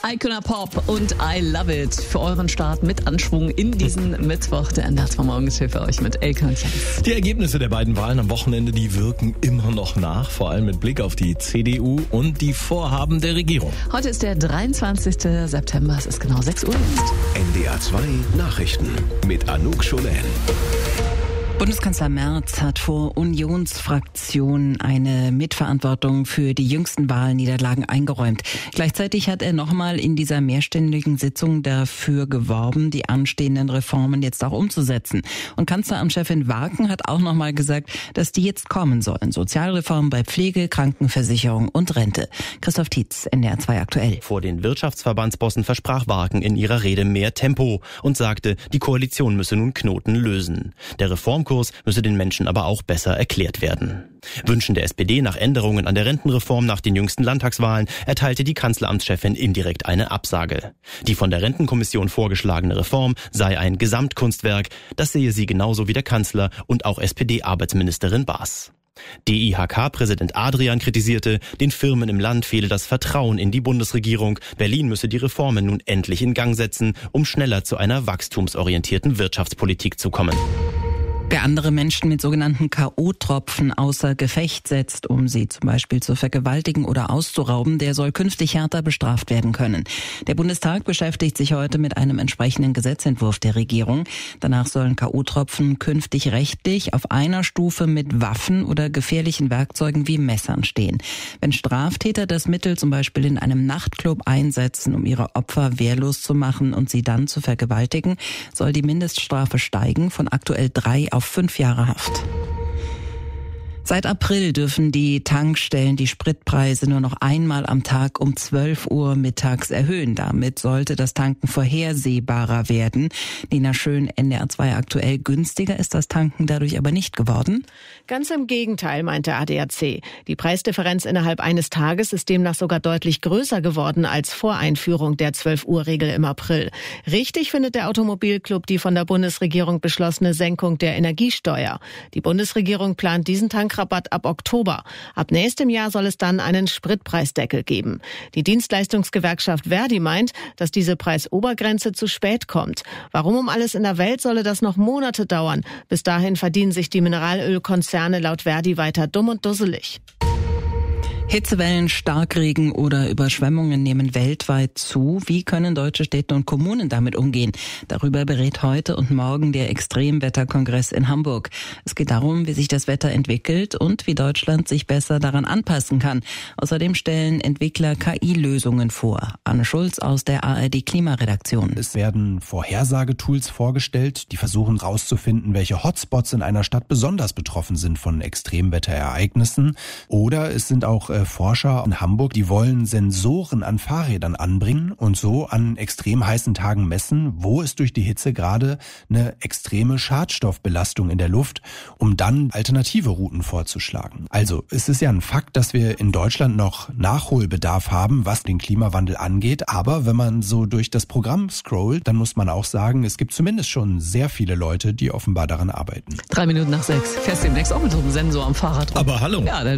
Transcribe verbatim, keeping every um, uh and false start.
Icona Pop und I Love It für euren Start mit Anschwung in diesen Mittwoch. Der Ende von morgens für euch mit Elke und Jens. Die Ergebnisse der beiden Wahlen am Wochenende, die wirken immer noch nach, vor allem mit Blick auf die C D U und die Vorhaben der Regierung. Heute ist der dreiundzwanzigster September, es ist genau sechs Uhr jetzt. N D R zwei Nachrichten mit Anouk Scholen. Bundeskanzler Merz hat vor Unionsfraktionen eine Mitverantwortung für die jüngsten Wahlniederlagen eingeräumt. Gleichzeitig hat er nochmal in dieser mehrstündigen Sitzung dafür geworben, die anstehenden Reformen jetzt auch umzusetzen. Und Kanzleramtschefin Warken hat auch nochmal gesagt, dass die jetzt kommen sollen. Sozialreformen bei Pflege, Krankenversicherung und Rente. Christoph Tietz, N D R zwei aktuell. Vor den Wirtschaftsverbandsbossen versprach Warken in ihrer Rede mehr Tempo und sagte, die Koalition müsse nun Knoten lösen. Der Reform Kurs müsse den Menschen aber auch besser erklärt werden. Wünschen der S P D nach Änderungen an der Rentenreform nach den jüngsten Landtagswahlen erteilte die Kanzleramtschefin indirekt eine Absage. Die von der Rentenkommission vorgeschlagene Reform sei ein Gesamtkunstwerk, das sehe sie genauso wie der Kanzler und auch S P D-Arbeitsministerin Baas. D I H K-Präsident Adrian kritisierte, den Firmen im Land fehle das Vertrauen in die Bundesregierung. Berlin müsse die Reformen nun endlich in Gang setzen, um schneller zu einer wachstumsorientierten Wirtschaftspolitik zu kommen. Wer andere Menschen mit sogenannten K O-Tropfen außer Gefecht setzt, um sie zum Beispiel zu vergewaltigen oder auszurauben, der soll künftig härter bestraft werden können. Der Bundestag beschäftigt sich heute mit einem entsprechenden Gesetzentwurf der Regierung. Danach sollen K O-Tropfen künftig rechtlich auf einer Stufe mit Waffen oder gefährlichen Werkzeugen wie Messern stehen. Wenn Straftäter das Mittel zum Beispiel in einem Nachtclub einsetzen, um ihre Opfer wehrlos zu machen und sie dann zu vergewaltigen, soll die Mindeststrafe steigen von aktuell drei auf fünf Jahre Haft. Seit April dürfen die Tankstellen die Spritpreise nur noch einmal am Tag um zwölf Uhr mittags erhöhen. Damit sollte das Tanken vorhersehbarer werden. Nina Schön, N D R zwei aktuell. Günstiger ist das Tanken dadurch aber nicht geworden? Ganz im Gegenteil, meinte A D A C. Die Preisdifferenz innerhalb eines Tages ist demnach sogar deutlich größer geworden als vor Einführung der zwölf Uhr Regel im April. Richtig findet der Automobilclub die von der Bundesregierung beschlossene Senkung der Energiesteuer. Die Bundesregierung plant diesen Tankrabatt ab Oktober. Ab nächstem Jahr soll es dann einen Spritpreisdeckel geben. Die Dienstleistungsgewerkschaft Verdi meint, dass diese Preisobergrenze zu spät kommt. Warum um alles in der Welt solle das noch Monate dauern? Bis dahin verdienen sich die Mineralölkonzerne laut Verdi weiter dumm und dusselig. Hitzewellen, Starkregen oder Überschwemmungen nehmen weltweit zu. Wie können deutsche Städte und Kommunen damit umgehen? Darüber berät heute und morgen der Extremwetterkongress in Hamburg. Es geht darum, wie sich das Wetter entwickelt und wie Deutschland sich besser daran anpassen kann. Außerdem stellen Entwickler K I-Lösungen vor. Anne Schulz aus der A R D-Klimaredaktion. Es werden Vorhersagetools vorgestellt, die versuchen herauszufinden, welche Hotspots in einer Stadt besonders betroffen sind von Extremwetterereignissen. Oder es sind auch Forscher in Hamburg, die wollen Sensoren an Fahrrädern anbringen und so an extrem heißen Tagen messen, wo ist durch die Hitze gerade eine extreme Schadstoffbelastung in der Luft, um dann alternative Routen vorzuschlagen. Also es ist ja ein Fakt, dass wir in Deutschland noch Nachholbedarf haben, was den Klimawandel angeht, aber wenn man so durch das Programm scrollt, dann muss man auch sagen, es gibt zumindest schon sehr viele Leute, die offenbar daran arbeiten. Drei Minuten nach sechs. Fährst demnächst auch mit so einem Sensor am Fahrrad rum. Aber hallo. Ja,